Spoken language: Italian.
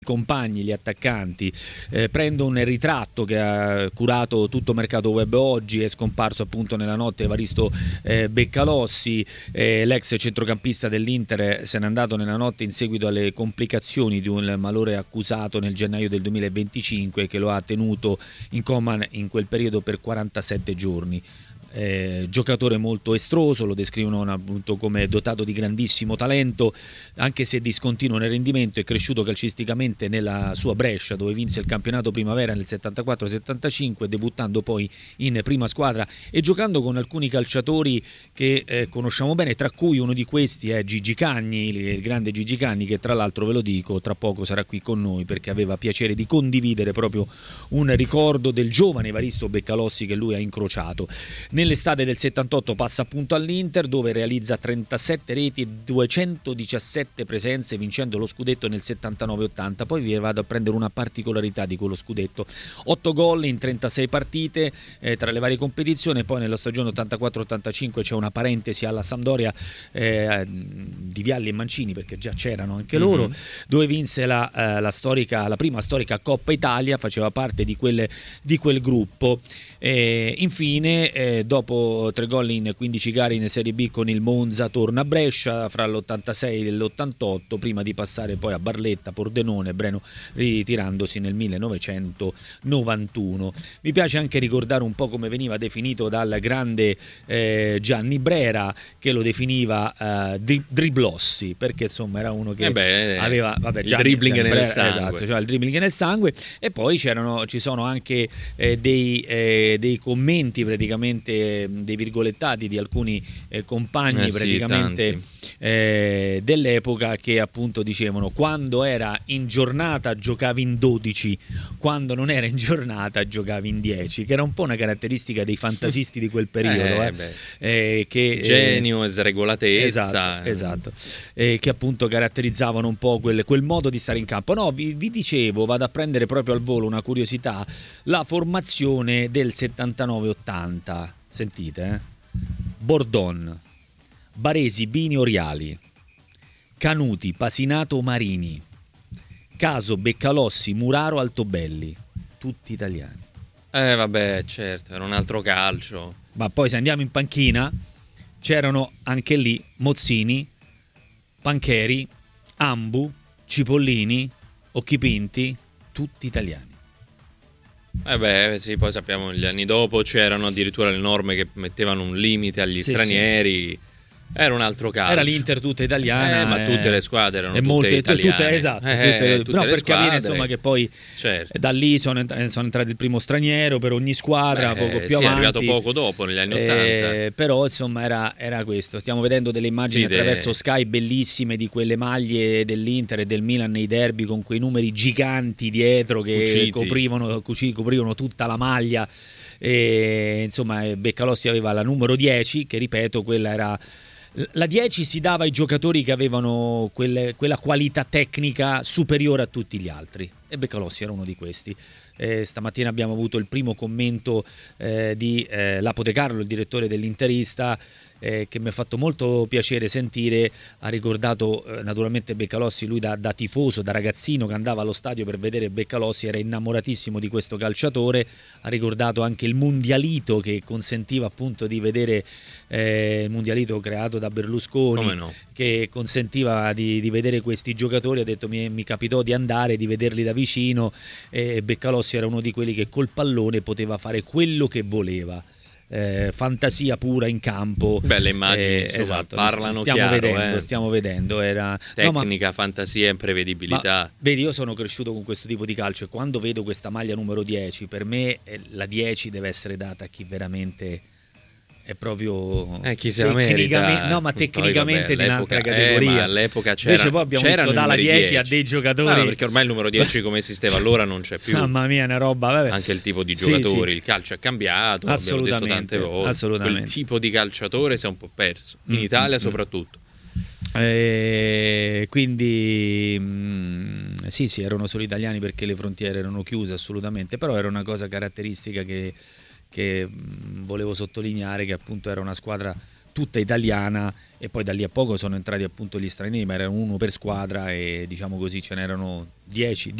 compagni, gli attaccanti. Prendo un ritratto che ha curato tutto Mercato Web oggi, è scomparso appunto nella notte Evaristo Beccalossi, l'ex centrocampista dell'Inter se n'è andato nella notte in seguito alle complicazioni di un malore accusato nel gennaio del 2025 che lo ha tenuto in coma in quel periodo per 47 giorni. Giocatore molto estroso, lo descrivono appunto come dotato di grandissimo talento, anche se discontinuo nel rendimento. È cresciuto calcisticamente nella sua Brescia, dove vinse il campionato primavera nel 74-75, debuttando poi in prima squadra e giocando con alcuni calciatori che conosciamo bene, tra cui uno di questi è Gigi Cagni, il grande Gigi Cagni, che tra l'altro, ve lo dico, tra poco sarà qui con noi perché aveva piacere di condividere proprio un ricordo del giovane Evaristo Beccalossi che lui ha incrociato. Nell'estate del 78 passa appunto all'Inter, dove realizza 37 reti e 217 presenze, vincendo lo scudetto nel 79-80. Poi vi vado a prendere una particolarità di quello scudetto: 8 gol in 36 partite tra le varie competizioni. Poi nella stagione 84-85 c'è una parentesi alla Sampdoria di Vialli e Mancini, perché già c'erano anche loro, dove vinse la prima storica Coppa Italia, faceva parte di quel gruppo. Infine, dopo 3 gol in 15 gare in Serie B con il Monza, torna a Brescia fra l'86 e l'88, prima di passare poi a Barletta, Pordenone e Breno, ritirandosi nel 1991. Mi piace anche ricordare un po' come veniva definito dal grande Gianni Brera, che lo definiva driblossi, perché insomma era uno che aveva il dribbling nel sangue. Esatto, cioè il dribbling nel sangue. E poi ci sono anche dei commenti, praticamente dei virgolettati di alcuni compagni praticamente dell'epoca, che appunto dicevano: quando era in giornata giocavi in 12, quando non era in giornata giocavi in 10, che era un po' una caratteristica dei fantasisti di quel periodo, genio e sregolatezza, esatto, che appunto caratterizzavano un po' quel modo di stare in campo. No, vi dicevo, vado a prendere proprio al volo una curiosità: la formazione del 79-80, sentite, Bordon, Baresi, Bini, Oriali, Canuti, Pasinato, Marini, Caso, Beccalossi, Muraro, Altobelli, tutti italiani. Certo, era un altro calcio. Ma poi se andiamo in panchina c'erano anche lì Mozzini, Pancheri, Ambu, Cipollini, Occhipinti, tutti italiani. Sì, poi sappiamo gli anni dopo c'erano addirittura le norme che mettevano un limite agli stranieri. Sì. Era un altro calcio. Era l'Inter tutta italiana, ma tutte le squadre erano tutte italiane. Esatto, no, per capire insomma che poi da lì sono entrato il primo straniero per ogni squadra, poco più avanti. È arrivato poco dopo, negli anni 80. Però insomma era questo. Stiamo vedendo delle immagini attraverso Sky bellissime di quelle maglie dell'Inter e del Milan nei derby, con quei numeri giganti dietro che coprivano tutta la maglia. E insomma Beccalossi aveva la numero 10, che ripeto, quella era... La 10 si dava ai giocatori che avevano quella qualità tecnica superiore a tutti gli altri, e Beccalossi era uno di questi. Stamattina abbiamo avuto il primo commento di Lapo De Carlo, il direttore dell'Interista, che mi ha fatto molto piacere sentire. Ha ricordato naturalmente Beccalossi, lui da tifoso, da ragazzino che andava allo stadio per vedere Beccalossi, era innamoratissimo di questo calciatore. Ha ricordato anche il mondialito che consentiva appunto di vedere, il mondialito creato da Berlusconi, che consentiva di vedere questi giocatori. Ha detto mi capitò di andare, di vederli da vicino, e Beccalossi era uno di quelli che col pallone poteva fare quello che voleva. Fantasia pura in campo. Belle immagini, esatto, parlano chiaro. Stiamo vedendo. Era tecnica, fantasia e imprevedibilità. Vedi, io sono cresciuto con questo tipo di calcio, e quando vedo questa maglia numero 10, per me la 10 deve essere data a chi veramente è proprio chi se la merita. No, ma tecnicamente di un'altra categoria. Ma all'epoca c'era, invece poi abbiamo visto dalla 10 a dei giocatori, perché ormai il numero 10 come esisteva allora non c'è più. Mamma mia, una roba, vabbè. Anche il tipo di giocatori, il calcio è cambiato, abbiamo detto tante volte. Quel tipo di calciatore si è un po' perso in Italia soprattutto. Quindi sì, erano solo italiani perché le frontiere erano chiuse, assolutamente, però era una cosa caratteristica che volevo sottolineare, che appunto era una squadra tutta italiana, e poi da lì a poco sono entrati appunto gli stranieri, ma erano uno per squadra e diciamo così ce n'erano 10